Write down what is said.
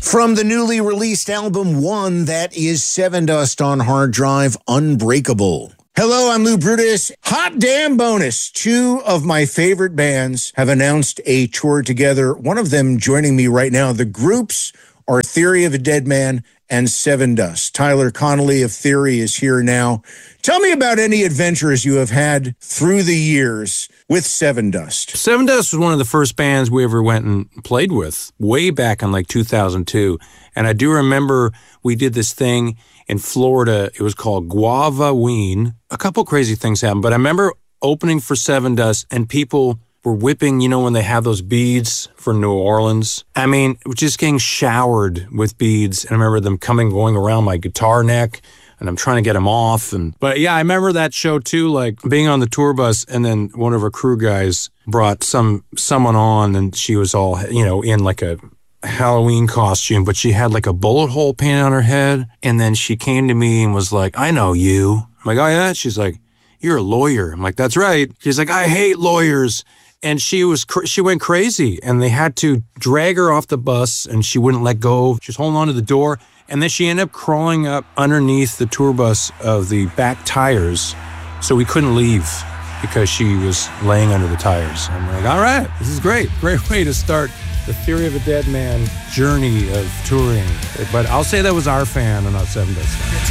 From the newly released album One, that is Sevendust on hard drive, Unbreakable. Hello, I'm Lou Brutus. Hot damn bonus. Two of my favorite bands have announced a tour together. One of them joining me right now. The groups are Theory of a Dead Man and Sevendust. Tyler Connolly of Theory is here now. Tell me about any adventures you have had through the years with Sevendust. Sevendust was one of the first bands we ever went and played with, way back in like 2002. And I do remember we did this thing in Florida. It was called Guavaween. A couple crazy things happened, but I remember opening for Sevendust and people were whipping, you know, when they have those beads for New Orleans. I mean, just getting showered with beads. And I remember them going around my guitar neck, and I'm trying to get them off. But yeah, I remember that show too, like being on the tour bus, and then one of our crew guys brought someone on, and she was all, you know, in like a Halloween costume, but she had like a bullet hole painted on her head. And then she came to me and was like, "I know you." I'm like, "Oh yeah?" She's like, "You're a lawyer." I'm like, "That's right." She's like, "I hate lawyers." And she went crazy, and they had to drag her off the bus, and she wouldn't let go. She was holding on to the door, and then she ended up crawling up underneath the tour bus of the back tires, so we couldn't leave because she was laying under the tires. I'm like, all right, this is great. Great way to start the Theory of a Dead Man journey of touring. But I'll say that was our fan and not Sevendust fan.